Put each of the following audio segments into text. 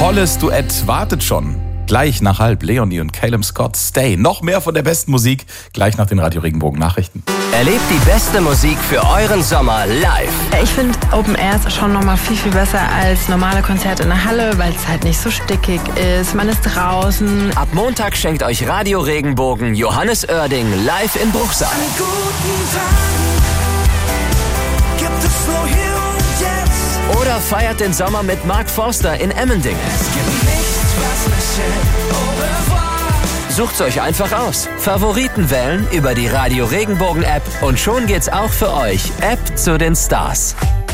Volles Duett wartet schon. Gleich nach halb Leonie und Calum Scott, Stay. Noch mehr von der besten Musik, gleich nach den Radio Regenbogen Nachrichten. Erlebt die beste Musik für euren Sommer live. Ich finde Open Air ist schon nochmal viel, viel besser als normale Konzerte in der Halle, weil es halt nicht so stickig ist. Man ist draußen. Ab Montag schenkt euch Radio Regenbogen Johannes Oerding live in Bruchsal. An guten Tagen gibt es nur hier und jetzt. Oder feiert den Sommer mit Mark Forster in Emmendingen. Es gibt nichts, was mich hält. Au revoir. Sucht's euch einfach aus. Favoriten wählen über die Radio Regenbogen App und schon geht's auch für euch. App zu den Stars.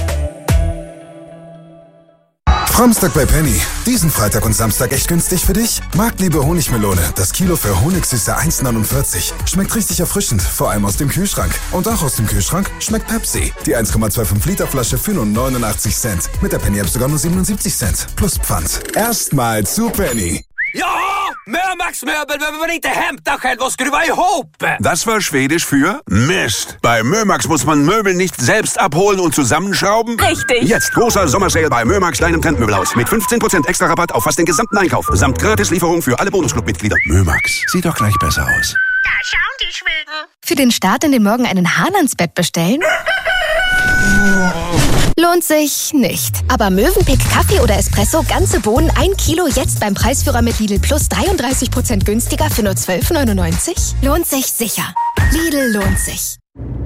Framstag bei Penny. Diesen Freitag und Samstag echt günstig für dich? Marktliebe Honigmelone. Das Kilo für Honigsüße 1,49. Schmeckt richtig erfrischend, vor allem aus dem Kühlschrank. Und auch aus dem Kühlschrank schmeckt Pepsi. Die 1,25 Liter Flasche für nur 89 Cent. Mit der Penny App sogar nur 77 Cent. Plus Pfand. Erstmal zu Penny. Ja, Mörmax Möbel, wenn wir nicht hämta själva skruva ihop. Das war Schwedisch für Mist. Bei Mörmax muss man Möbel nicht selbst abholen und zusammenschrauben. Richtig. Jetzt großer Sommersale bei Mörmax, deinem Trendmöbelhaus. Mit 15% extra Rabatt auf fast den gesamten Einkauf. Samt Gratislieferung für alle Bonusclub-Mitglieder. Mörmax, sieht doch gleich besser aus. Da schauen die Schweden. Für den Start in den Morgen einen Hahn ans Bett bestellen? Lohnt sich nicht. Aber Mövenpick Kaffee oder Espresso, ganze Bohnen, 1 Kilo, jetzt beim Preisführer mit Lidl Plus 33% günstiger für nur 12,99? Lohnt sich sicher. Lidl lohnt sich.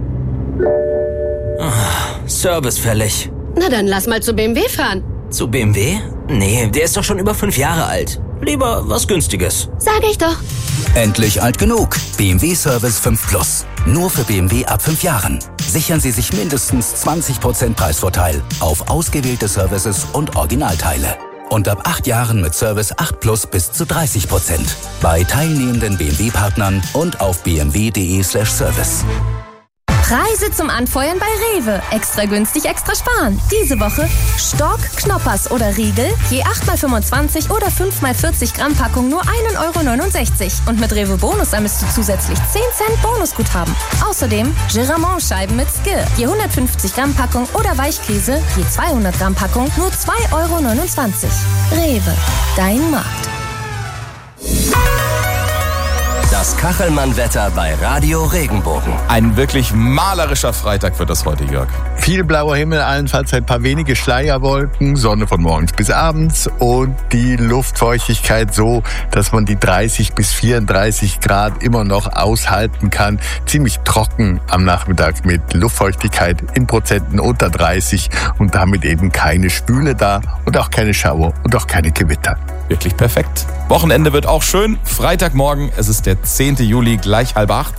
Service fällig. Na dann lass mal zu BMW fahren. Zu BMW? Nee, der ist doch schon über 5 Jahre alt. Lieber was Günstiges. Sag ich doch. Endlich alt genug. BMW Service 5 Plus. Nur für BMW ab 5 Jahren. Sichern Sie sich mindestens 20% Preisvorteil auf ausgewählte Services und Originalteile. Und ab 8 Jahren mit Service 8 Plus bis zu 30%. Bei teilnehmenden BMW-Partnern und auf bmw.de/service. Preise zum Anfeuern bei Rewe. Extra günstig, extra sparen. Diese Woche Stork, Knoppers oder Riegel. Je 8x25 oder 5x40 Gramm Packung nur 1,69 €. Und mit Rewe Bonus ermisst du zusätzlich 10 Cent Bonusguthaben. Außerdem Giramont-Scheiben mit Skir. Je 150 Gramm Packung oder Weichkäse. Je 200 Gramm Packung nur 2,29 €. Rewe, dein Markt. Das Kachelmann-Wetter bei Radio Regenbogen. Ein wirklich malerischer Freitag wird das heute, Jörg. Viel blauer Himmel, allenfalls ein paar wenige Schleierwolken, Sonne von morgens bis abends und die Luftfeuchtigkeit so, dass man die 30 bis 34 Grad immer noch aushalten kann. Ziemlich trocken am Nachmittag mit Luftfeuchtigkeit in Prozenten unter 30 und damit eben keine Spüle da und auch keine Schauer und auch keine Gewitter. Wirklich perfekt. Wochenende wird auch schön. Freitagmorgen, es ist der 10. Juli, gleich 7:30.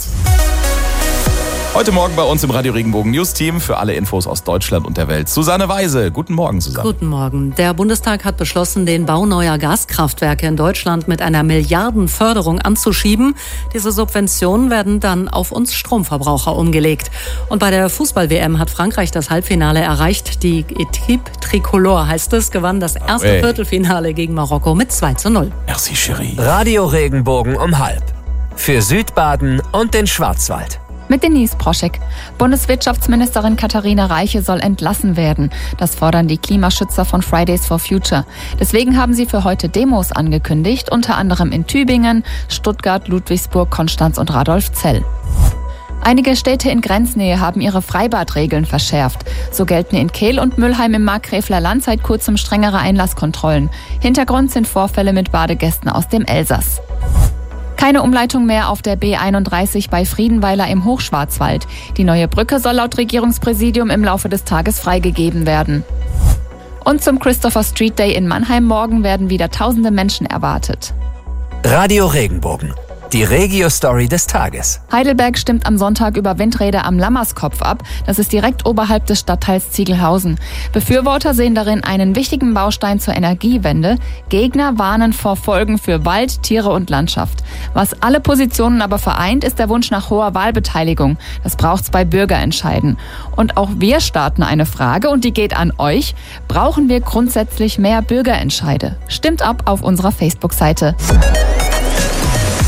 Heute Morgen bei uns im Radio Regenbogen News Team für alle Infos aus Deutschland und der Welt. Susanne Weise, guten Morgen, Susanne. Guten Morgen. Der Bundestag hat beschlossen, den Bau neuer Gaskraftwerke in Deutschland mit einer Milliardenförderung anzuschieben. Diese Subventionen werden dann auf uns Stromverbraucher umgelegt. Und bei der Fußball-WM hat Frankreich das Halbfinale erreicht. Die Equipe Tricolore, heißt es, gewann das erste Viertelfinale gegen Marokko mit 2:0. Merci, Chérie. Radio Regenbogen um 12:30. Für Südbaden und den Schwarzwald. Mit Denise Proschek. Bundeswirtschaftsministerin Katharina Reiche soll entlassen werden. Das fordern die Klimaschützer von Fridays for Future. Deswegen haben sie für heute Demos angekündigt, unter anderem in Tübingen, Stuttgart, Ludwigsburg, Konstanz und Radolfzell. Einige Städte in Grenznähe haben ihre Freibadregeln verschärft. So gelten in Kehl und Mülheim im Markgräfler Land seit kurzem strengere Einlasskontrollen. Hintergrund sind Vorfälle mit Badegästen aus dem Elsass. Keine Umleitung mehr auf der B31 bei Friedenweiler im Hochschwarzwald. Die neue Brücke soll laut Regierungspräsidium im Laufe des Tages freigegeben werden. Und zum Christopher Street Day in Mannheim morgen werden wieder tausende Menschen erwartet. Radio Regenbogen. Die Regio-Story des Tages. Heidelberg stimmt am Sonntag über Windräder am Lammerskopf ab. Das ist direkt oberhalb des Stadtteils Ziegelhausen. Befürworter sehen darin einen wichtigen Baustein zur Energiewende. Gegner warnen vor Folgen für Wald, Tiere und Landschaft. Was alle Positionen aber vereint, ist der Wunsch nach hoher Wahlbeteiligung. Das braucht's bei Bürgerentscheiden. Und auch wir starten eine Frage und die geht an euch. Brauchen wir grundsätzlich mehr Bürgerentscheide? Stimmt ab auf unserer Facebook-Seite.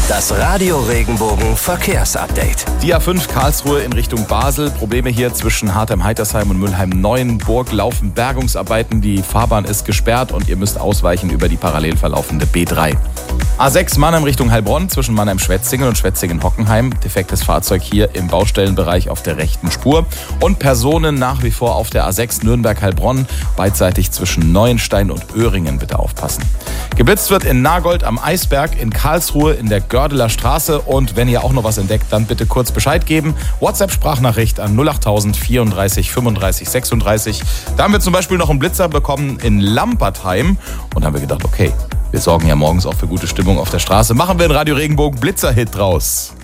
Das Radio Regenbogen Verkehrsupdate. Die A5 Karlsruhe in Richtung Basel. Probleme hier zwischen Hartheim-Heitersheim und Mülheim-Neuenburg. Laufen Bergungsarbeiten. Die Fahrbahn ist gesperrt und ihr müsst ausweichen über die parallel verlaufende B3. A6 Mannheim Richtung Heilbronn zwischen Mannheim-Schwetzingen und Schwetzingen-Hockenheim. Defektes Fahrzeug hier im Baustellenbereich auf der rechten Spur. Und Personen nach wie vor auf der A6 Nürnberg-Heilbronn. Beidseitig zwischen Neuenstein und Öhringen bitte aufpassen. Geblitzt wird in Nagold am Eisberg, in Karlsruhe in der Gördeler Straße. Und wenn ihr auch noch was entdeckt, dann bitte kurz Bescheid geben. WhatsApp-Sprachnachricht an 08000 34 35 36. Da haben wir zum Beispiel noch einen Blitzer bekommen in Lampertheim. Und da haben wir gedacht, okay, wir sorgen ja morgens auch für gute Stimmung auf der Straße. Machen wir einen Radio Regenbogen Blitzer-Hit draus.